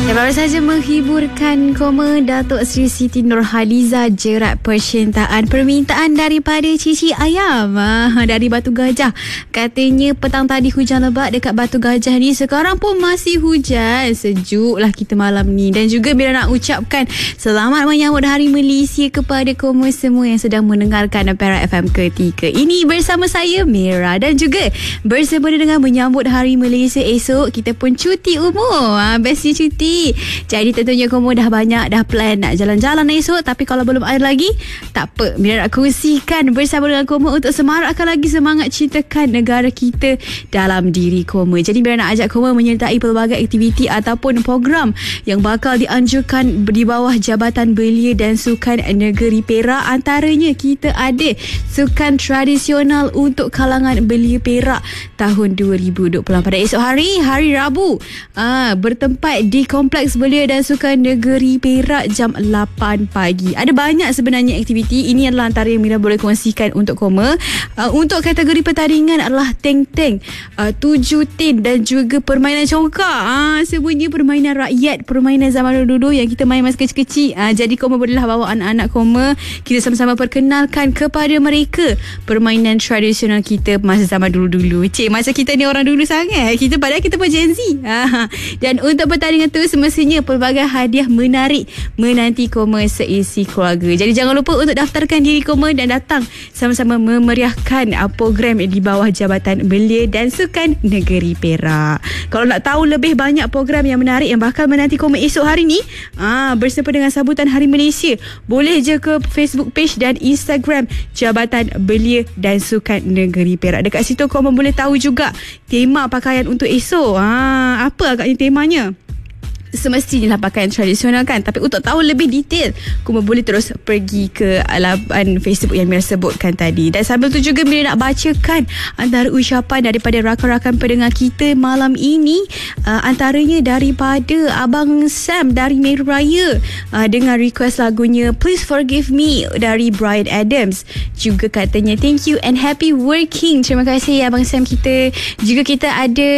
Dan baru saja menghiburkan koma Datuk Seri Siti Nurhaliza jerat percintaan permintaan daripada Cici Ayam dari Batu Gajah. Katanya petang tadi hujan lebat dekat Batu Gajah ni. Sekarang pun masih hujan. Sejuk lah kita malam ni. Dan juga Mira nak ucapkan selamat menyambut Hari Malaysia kepada koma semua yang sedang mendengarkan Perak FM ketika ini bersama saya Mira. Dan juga bersempena dengan menyambut Hari Malaysia esok, kita pun cuti umur. Bestnya cuti. Jadi tentunya kamu dah banyak dah plan nak jalan-jalan esok. Tapi kalau belum ada lagi, tak apa, Mira nak kongsikan bersama dengan kamu untuk semarakkan lagi semangat cintakan negara kita dalam diri kamu. Jadi Mira nak ajak kamu menyertai pelbagai aktiviti ataupun program yang bakal dianjurkan di bawah Jabatan Belia dan Sukan Negeri Perak. Antaranya kita ada sukan tradisional untuk kalangan belia Perak tahun 2020 pada esok hari Rabu, bertempat di Kompleks Belia dan Sukan Negeri Perak jam 8 pagi. Ada banyak sebenarnya aktiviti. Ini adalah antara yang Mira boleh kongsikan untuk koma. Untuk kategori pertandingan adalah tank-tank, 7 tin dan juga permainan congkak. Semuanya permainan rakyat, permainan zaman dulu yang kita main masa kecil-kecil. Jadi koma bolehlah bawa anak-anak koma. Kita sama-sama perkenalkan kepada mereka permainan tradisional kita masa zaman dulu-dulu. Macam kita ni orang dulu sangat. Padahal kita pun Gen Z. Dan untuk pertandingan tu semestinya pelbagai hadiah menarik menanti koma seisi keluarga. Jadi jangan lupa untuk daftarkan diri koma dan datang sama-sama memeriahkan program di bawah Jabatan Belia dan Sukan Negeri Perak. Kalau nak tahu lebih banyak program yang menarik yang bakal menanti koma esok hari ni, bersempena dengan sambutan Hari Malaysia, boleh je ke Facebook page dan Instagram Jabatan Belia dan Sukan Negeri Perak. Dekat situ koma boleh tahu juga tema pakaian untuk esok. Apa agaknya temanya? Semestinya lah pakaian tradisional kan. Tapi untuk tahu lebih detail, kamu boleh terus pergi ke laman Facebook yang Mira sebutkan tadi. Dan sambil tu juga Mira nak bacakan antara ucapan daripada rakan-rakan pendengar kita malam ini. Antaranya daripada Abang Sam dari Meru Raya, dengan request lagunya Please Forgive Me dari Bryan Adams. Juga katanya thank you and happy working. Terima kasih Abang Sam kita. Juga kita ada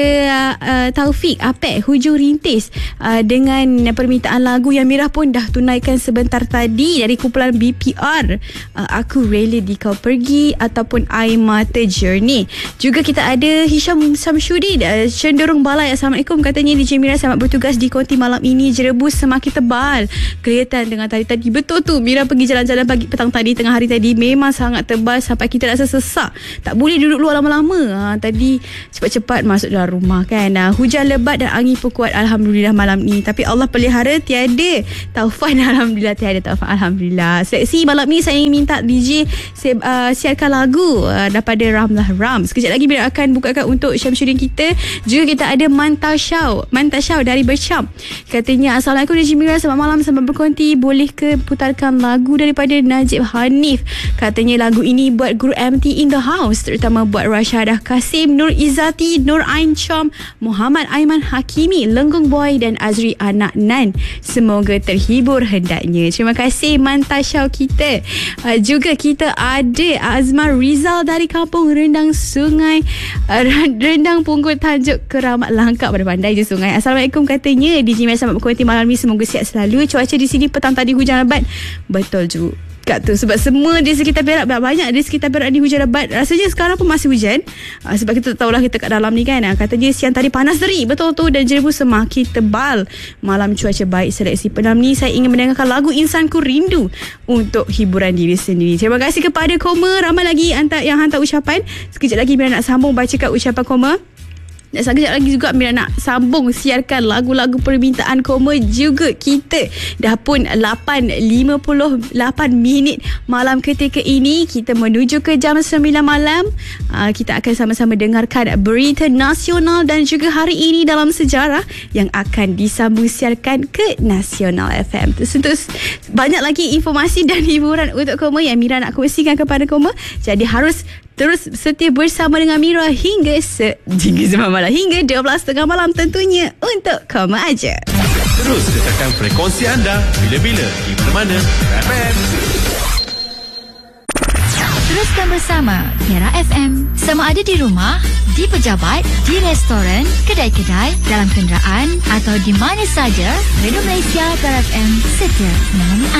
Taufik Apek Hujung Rintis dengan permintaan lagu yang Mira pun dah tunaikan sebentar tadi dari kumpulan BPR, Aku Rela Di Kau Pergi ataupun Air Mata Journey. Juga kita ada Hisham Samsyudin Cenderung Balai. Assalamualaikum, katanya DJ Mira selamat bertugas di konti malam ini. Jerebus semakin tebal kelihatan dengan tadi. Betul tu, Mira pergi jalan-jalan pagi petang tadi, tengah hari tadi, memang sangat tebal sampai kita rasa sesak. Tak boleh duduk luar lama-lama. Tadi cepat-cepat masuk dalam rumah kan. Hujan lebat dan angin pun kuat alhamdulillah malam ni. Tapi Allah pelihara, tiada taufan. Alhamdulillah tiada taufan. Alhamdulillah. Seleksi malam ni saya ingin minta DJ siarkan lagu daripada Ramlah Ram. Sekejap lagi Mira akan bukakan untuk Syamsuddin kita. Juga kita ada Manta Syau dari Bercam. Katanya Assalamualaikum DJ Mira, selamat malam, selamat berkonti. Boleh ke putarkan lagu daripada Najib Hanif? Katanya lagu ini buat guru MT in the house, terutama buat Rashadah Kasim, Nur Izzati, Nur Ain Chom, Muhammad Aiman Hakimi, Lenggung Boy dan Azri Anak Nan. Semoga terhibur hendaknya. Terima kasih Manta Syau kita. Juga kita ada Azmar Rizal dari Kampung Rendang Sungai, Rendang Punggol Tanjung Keramat Langkap. Pada pandai je sungai. Assalamualaikum, katanya DJ Mira selamat berkuatir malam ni, semoga sihat selalu. Cuaca di sini petang tadi hujan lebat. Betul juga kat tu, sebab semua di sekitar Perak, banyak di sekitar Perak ni hujan lebat. Rasanya sekarang pun masih hujan, sebab kita tahulah kita kat dalam ni kan. Katanya siang tadi panas terik, betul tu, dan jerebu semakin tebal. Malam cuaca baik. Seleksi penam ni saya ingin mendengarkan lagu Insanku Rindu untuk hiburan diri sendiri. Terima kasih kepada koma. Ramai lagi yang hantar ucapan. Sekejap lagi Mira nak sambung bacakan ucapan koma. Dan sekejap lagi juga Mira nak sambung siarkan lagu-lagu permintaan koma juga. Kita dah pun 8.58 minit malam ketika ini. Kita menuju ke jam 9 malam. Kita akan sama-sama dengarkan berita nasional dan juga hari ini dalam sejarah yang akan disambung siarkan ke Nasional FM. Tentu banyak lagi informasi dan hiburan untuk koma yang Mira nak kongsikan kepada koma. Jadi harus terus setia bersama dengan Mira hingga malam, hingga 12.30 malam tentunya untuk koma aja. Terus ditekan frekuensi anda bila-bila, di mana-mana. Teruskan bersama Era FM. Sama ada di rumah, di pejabat, di restoran, kedai-kedai, dalam kenderaan atau di mana saja, Radio Malaysia FM setia menemani